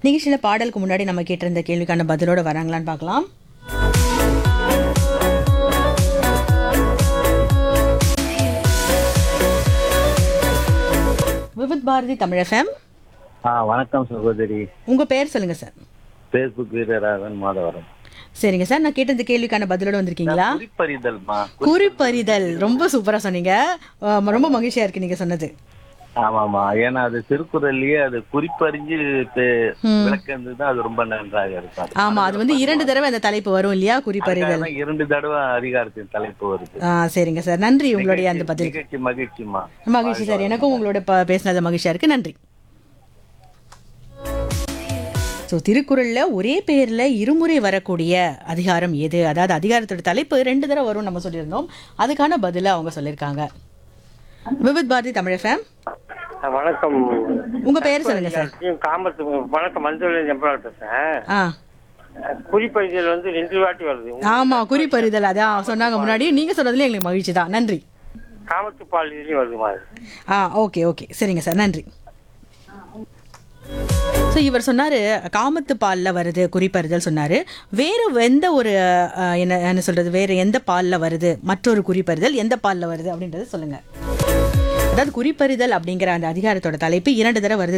நிகழ்ச்சியில் பாடலுக்கு முன்னாடி நம்ம கேட்டிருந்த கேள்விக்கான பதிலோட வராங்களான்னு பார்க்கலாம். விவித் பாரதி தமிழ் FM. வணக்கம் சகோதரி. உங்க பேர் சொல்லுங்க சார். பேஸ்புக் வீரராகவன் மாதவரம். சரிங்க சார், நான் கேட்ட இந்த கேள்விக்கான பதிலோட வந்திருக்கீங்களா? குறிப்பறிதல்மா. குறிப்பறிதல் ரொம்ப சூப்பரா சொன்னீங்க. ரொம்ப மகிழ்ச்சியா இருக்கு நீங்க சொன்னது. ஆமாமா, ஏன்னா அது திருக்குறள்லயே அது குறிப்பறிஞ்சு விளக்குறது தான் அது ரொம்ப நன்றாக இருக்கும். ஆமா, அது வந்து 2 தடவை அந்த தலைப்பு வரும் இல்லையா, குறிப்பறிதல். 2 தடவை அதிகாரத்தின் தலைப்பு வருது. சரிங்க சார், நன்றி உங்களுடைய அந்த பதில். மகிழ்ச்சிமா. மகிழ்ச்சி சார், எனக்கும் உங்களோட பேசினது மகிழ்ச்சியா இருக்கு. நன்றி. ஸோ திருக்குறளில் ஒரே பேரில் இருமுறை வரக்கூடிய அதிகாரம் எது, அதாவது அதிகாரத்தோட தலைப்பு 2 தடவை வரும் நம்ம சொல்லியிருந்தோம். அதுக்கான பதிலை அவங்க சொல்லியிருக்காங்க. விவித் பாரதி தமிழ் FM. வணக்கம். உங்க பேர் சொல்லுங்க சார். காமத்து. வணக்கம், மஞ்சள் எம்பரால் பேசுறேன். குறிப்பறிதல் வந்து 2 வாட்டி வருது. ஆமா, குறிப்பறிதல் அதான் சொன்னாங்க முன்னாடி. நீங்க சொன்னதுல எங்களுக்கு மகிழ்ச்சி தான். நன்றி. காமத்து பால் இதுலயும் வருதுமா? ஓகே ஓகே, சரிங்க சார், நன்றி. ஸோ இவர் சொன்னார் காமத்து பாலில் வருது குறிப்பறிதல் சொன்னார். வேறு எந்த ஒரு என்ன சொல்கிறது, வேறு எந்த பாலில் வருது மற்றொரு குறிப்பறிதல், எந்த பாலில் வருது அப்படின்றத சொல்லுங்கள். அதாவது குறிப்பறிதல் அப்படிங்கிற அந்த அதிகாரத்தோட தலைப்பு 2 தடவை வருது